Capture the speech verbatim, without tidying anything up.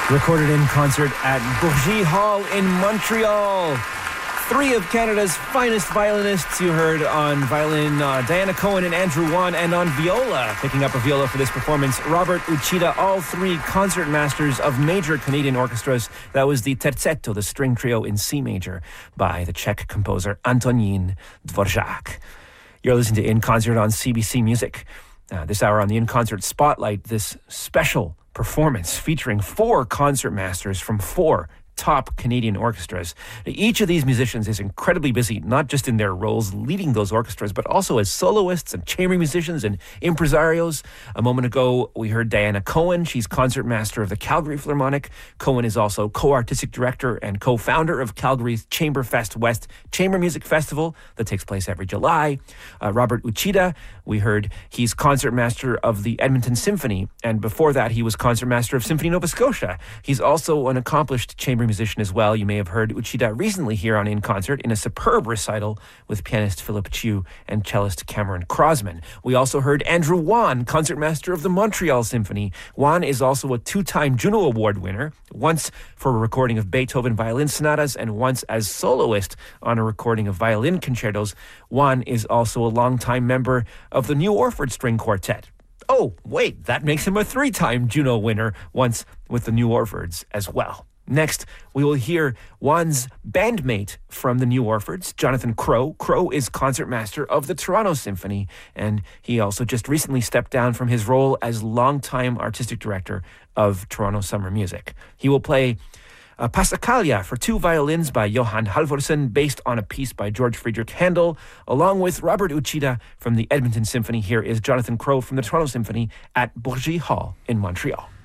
Recorded in concert at Bourget Hall in Montreal. Three of Canada's finest violinists you heard on violin, uh, Diana Cohen and Andrew Wan, and on viola, picking up a viola for this performance, Robert Uchida, all three concert masters of major Canadian orchestras. That was the Terzetto, the string trio in C major, by the Czech composer Antonín Dvořák. You're listening to In Concert on C B C Music. Uh, this hour on the In Concert Spotlight, this special performance featuring four concert masters from four top Canadian orchestras. Each of these musicians is incredibly busy, not just in their roles leading those orchestras, but also as soloists and chamber musicians and impresarios. A moment ago, we heard Diana Cohen. She's concertmaster of the Calgary Philharmonic. Cohen is also co-artistic director and co-founder of Calgary's Chamber Fest West Chamber Music Festival that takes place every July. Uh, Robert Uchida, we heard he's concertmaster of the Edmonton Symphony, and before that, he was concertmaster of Symphony Nova Scotia. He's also an accomplished chamber musician as well. You may have heard Uchida recently here on In Concert in a superb recital with pianist Philip Chiu and cellist Cameron Crosman. We also heard Andrew Wan, concertmaster of the Montreal Symphony. Wan is also a two-time Juno Award winner, once for a recording of Beethoven violin sonatas and once as soloist on a recording of violin concertos. Wan is also a longtime member of the New Orford String Quartet. Oh, wait, that makes him a three-time Juno winner, once with the New Orfords as well. Next, we will hear Wan's bandmate from the New Orfords, Jonathan Crow. Crow is concertmaster of the Toronto Symphony, and he also just recently stepped down from his role as longtime artistic director of Toronto Summer Music. He will play uh, Passacaglia for two violins by Johann Halvorsen, based on a piece by George Friedrich Handel, along with Robert Uchida from the Edmonton Symphony. Here is Jonathan Crow from the Toronto Symphony at Bourget Hall in Montreal.